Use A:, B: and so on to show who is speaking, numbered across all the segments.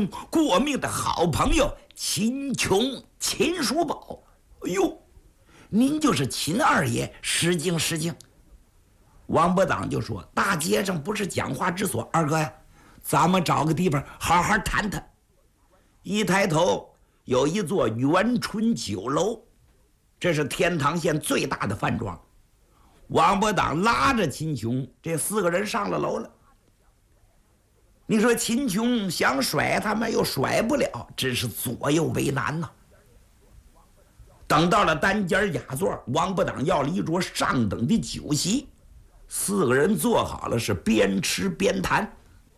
A: 过命的好朋友秦琼、秦叔宝。哎呦，您就是秦二爷，失敬失敬。王伯党就说：“大街上不是讲话之所，二哥呀，咱们找个地方好好谈谈。”一抬头，有一座元春酒楼，这是天堂县最大的饭庄。王伯党拉着秦琼，这4个人上了楼了。你说秦琼想甩他们又甩不了，只是左右为难呐。等到了单间雅座，王伯党要了一桌上等的酒席，4个人坐好了，是边吃边谈。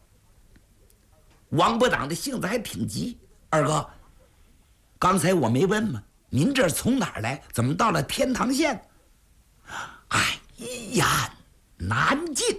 A: 王伯党的性子还挺急，二哥，刚才我没问吗？您这从哪儿来？怎么到了天堂县？哎呀，难进。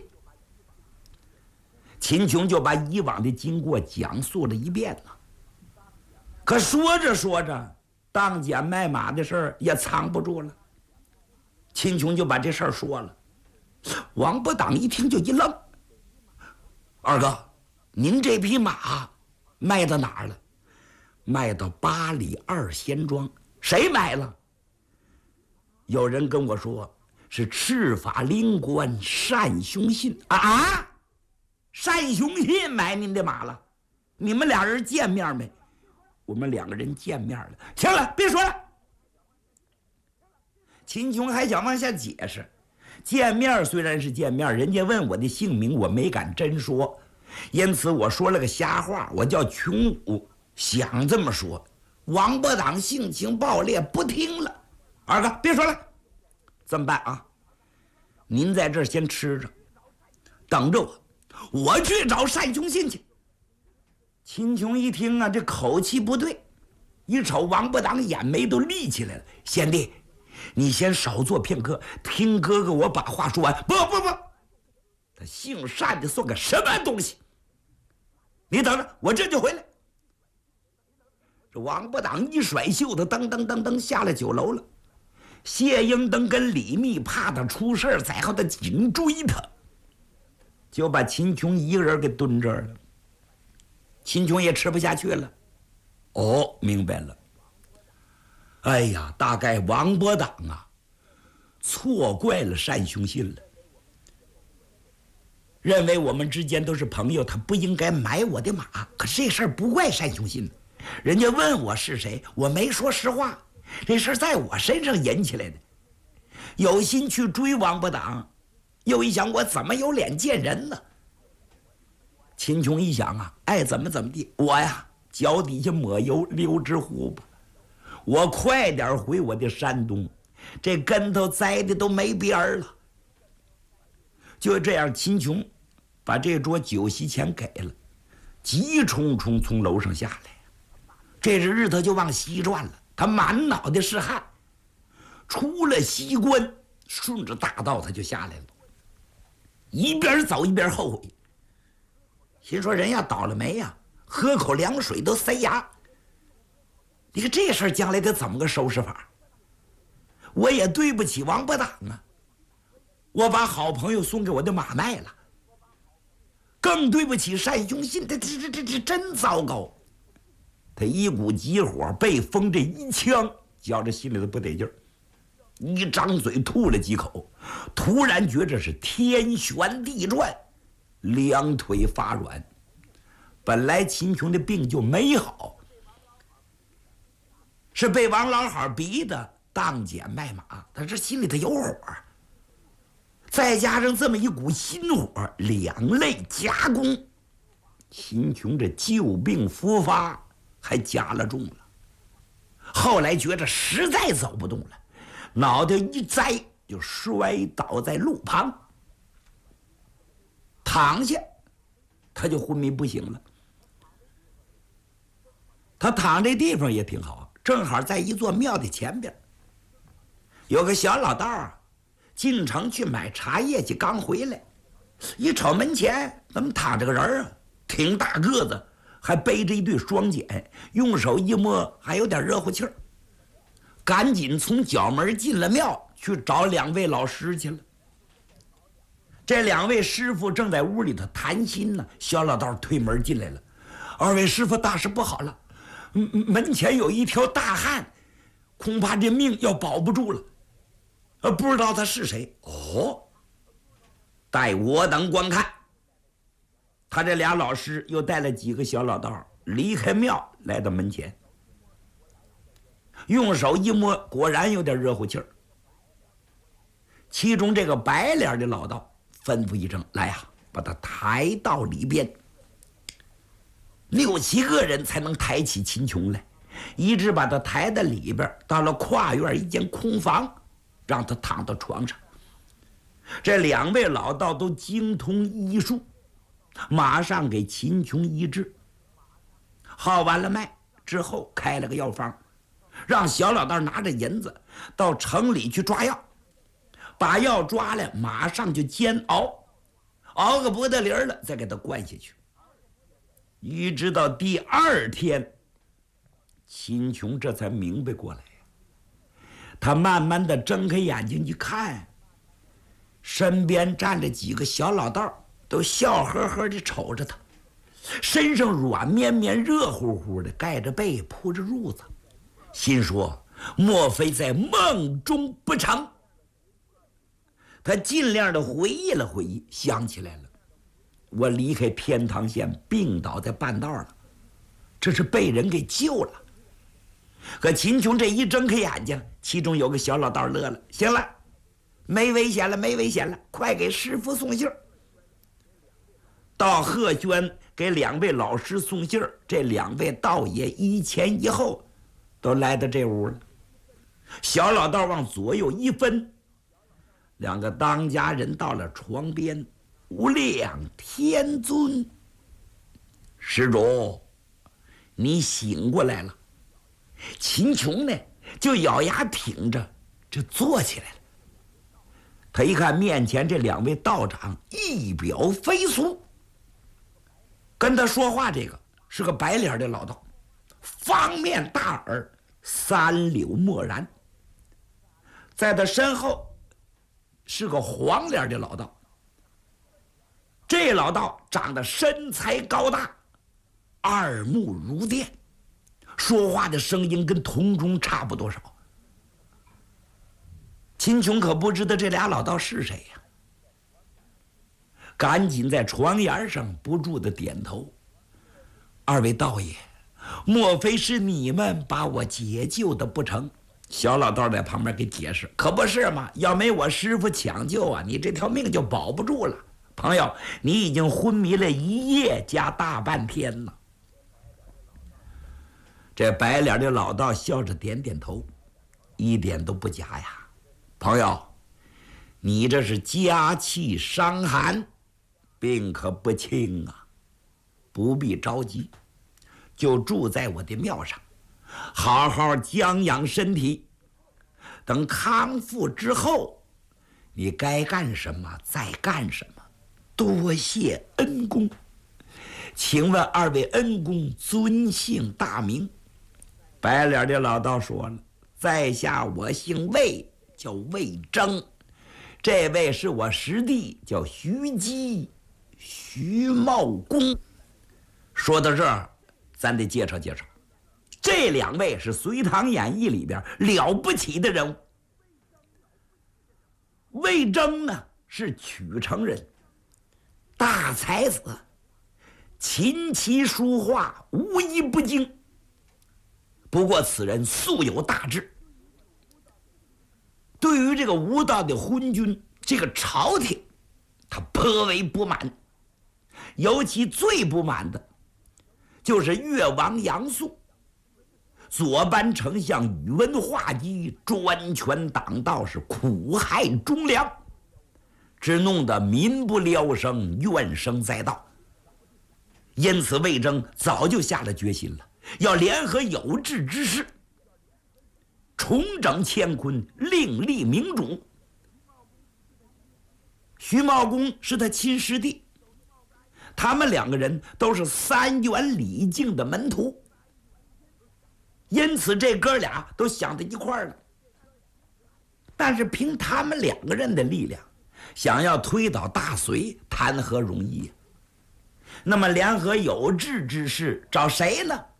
A: 秦琼就把以往的经过讲述了一遍了。可说着说着，当捡卖马的事儿也藏不住了。秦琼就把这事儿说了。王伯党一听就一愣：“二哥，您这匹马卖到哪儿了？”“卖到8里2仙庄。”“谁买了？”“有人跟我说是赤法灵官单雄信。”“啊，单雄信买您的马了？你们俩人见面没？”“我们2个人见面了。”“行了，别说了。”秦琼还想往下解释。见面虽然是见面，人家问我的姓名，我没敢真说，因此我说了个瞎话，我叫琼武，想这么说。王伯党性情暴烈，不听了。“二哥，别说了，这么办啊？您在这儿先吃着，等着我去找单雄信去。”秦琼一听啊，这口气不对，一瞅王伯党眼眉都立起来了。“贤弟，你先少坐片刻，听哥哥我把话说完。”“不，他姓单的算个什么东西？你等着，我这就回来。”这王伯党一甩袖子，噔噔噔噔下了酒楼了。谢英登跟李密怕他出事儿，在后头紧追他，就把秦琼一个人给蹲这儿了。秦琼也吃不下去了。哦，明白了。哎呀，大概王伯党啊，错怪了单雄信了，认为我们之间都是朋友，他不应该买我的马。可这事儿不怪单雄信，人家问我是谁，我没说实话，这事儿在我身上引起来的。有心去追王伯党，又一想我怎么有脸见人呢？秦琼一想啊，爱怎么地，我呀脚底下抹油，溜之乎吧。我快点回我的山东，这跟头栽的都没边儿了。就这样，秦琼把这桌酒席钱给了，急冲冲从楼上下来。这日他就往西转了，他满脑袋是汗。出了西关，顺着大道他就下来了，一边走一边后悔，心说人家倒了霉呀，喝口凉水都塞牙。你看这事儿将来得怎么个收拾法？我也对不起王伯党啊，我把好朋友送给我的马卖了，更对不起单雄信，这真糟糕。他一股急火被风这一枪觉着心里头不得劲儿，一张嘴吐了几口，突然觉着是天旋地转，两腿发软。本来秦琼的病就没好，是被王老好逼的当捡卖马，他这心里头有火，再加上这么一股心火，两肋夹攻，秦琼这旧病复发，还加了重了。后来觉着实在走不动了，脑袋一栽就摔倒在路旁，躺下他就昏迷不醒了。他躺这地方也挺好，正好在一座庙的前边，有个小老道啊，进城去买茶叶去，刚回来，一瞅门前怎么躺着个人啊，挺大个子，还背着一对双锏，用手一摸还有点热乎气儿，赶紧从角门进了庙去找两位老师去了。这两位师傅正在屋里头谈心呢，小老道推门进来了。 二位师傅，大事不好了！门前有一条大汉，恐怕这命要保不住了。不知道他是谁？哦，待我等观看。他这俩老师又带了几个小老道离开庙，来到门前，用手一摸，果然有点热乎气儿。其中这个白脸的老道吩咐一声：“来呀，把他抬到里边。”6、7个人才能抬起秦琼来，一直把他抬到里边，到了跨院一间空房，让他躺到床上。这2位老道都精通医术，马上给秦琼医治。号完了脉之后，开了个药方，让小老道拿着银子到城里去抓药，把药抓来，马上就煎熬，熬个不得灵了，再给他灌下去。一直到第2天，秦琼这才明白过来。他慢慢的睁开眼睛一看，身边站着几个小老道，都笑呵呵的瞅着他，身上软绵绵热乎乎的，盖着被铺着褥子，心说莫非在梦中不成。他尽量的回忆了回忆，想起来了，我离开偏堂县病倒在半道了，这是被人给救了。可秦琼这一睁开眼睛，其中有个小老道乐了：“行了，没危险了，没危险了，快给师傅送信儿。”到贺轩给2位老师送信儿，这2位道爷一前一后都来到这屋了。小老道往左右一分，2个当家人到了床边。无量天尊，施主，你醒过来了。秦琼呢，就咬牙挺着，就坐起来了。他一看面前这2位道长仪表非俗，跟他说话这个是个白脸的老道，方面大耳，3绺漠然。在他身后是个黄脸的老道，这老道长得身材高大，耳目如电，说话的声音跟铜钟差不多少。秦琼可不知道这俩老道是谁呀，赶紧在床沿上不住的点头：“2位道爷，莫非是你们把我解救的不成？”小老道在旁边给解释：“可不是嘛，要没我师傅抢救啊，你这条命就保不住了。朋友，你已经昏迷了1夜加大半天了。”这白脸的老道笑着点点头，一点都不假呀。朋友，你这是家气伤寒，病可不轻啊，不必着急，就住在我的庙上，好好将养身体。等康复之后，你该干什么再干什么。多谢恩公，请问2位恩公尊姓大名？白脸的老道说了：“在下我姓魏，叫魏征，这位是我师弟，叫徐基，徐茂公。”说到这儿，咱得介绍介绍，这2位是《隋唐演义》里边了不起的人物。魏征呢是曲城人，大才子，琴棋书画无一不精。不过此人素有大志，对于这个无道的昏君，这个朝廷，他颇为不满。尤其最不满的就是越王杨素，左班丞相宇文化及专权党道，是苦害忠良，只弄得民不聊生，怨声载道。因此魏征早就下了决心了，要联合有志之士，重整乾坤，另立明主。徐茂公是他亲师弟，他们2个人都是3元李靖的门徒，因此这哥俩都想到一块儿了。但是凭他们2个人的力量，想要推倒大隋，谈何容易呀？ 那么联合有志之士找谁呢？